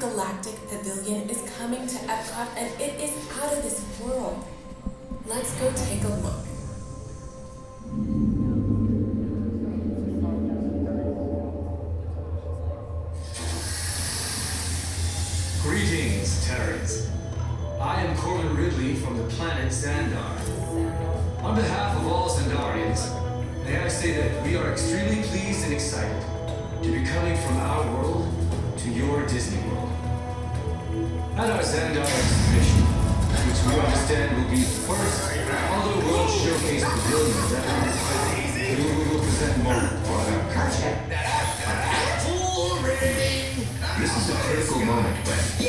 Intergalactic Pavilion is coming to Epcot and it is out of this world. Let's go take a look. Greetings, Terrans. I am Corbin Ridley from the planet Xandar. On behalf of all Xandarians, may I say that we are extremely pleased and excited to be coming from our world to your Disney World. At our Xandar exhibition, which we understand will be the first other world showcase pavilion that we will present more for our culture. This is a critical moment when